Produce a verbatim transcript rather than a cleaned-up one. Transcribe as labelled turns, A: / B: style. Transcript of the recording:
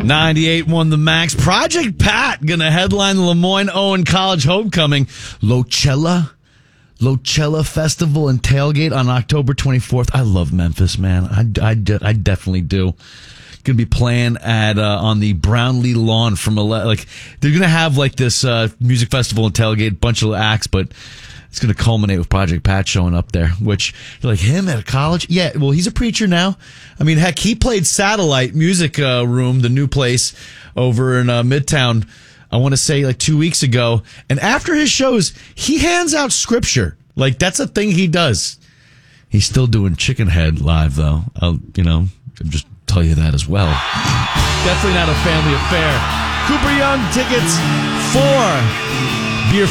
A: ninety-eight won the Max. Project Pat going to headline the Lemoyne Owen College Homecoming. Locella. Locella Festival and Tailgate on October twenty-fourth. I love Memphis, man. I, I, I definitely do. Going to be playing at uh, on the Brownlee lawn from ele- like they're going to have like this uh, music festival and Tailgate, bunch of acts, but it's going to culminate with Project Pat showing up there. Which you're like, him at a college? Yeah, well, he's a preacher now. I mean, heck, he played Satellite Music uh, Room, the new place over in uh, Midtown. I want to say like two weeks ago. And after his shows, he hands out scripture. Like, that's a thing he does. He's still doing Chicken Head live, though. I'll, you know, I'll just tell you that as well. Definitely not a family affair. Cooper Young tickets for Beer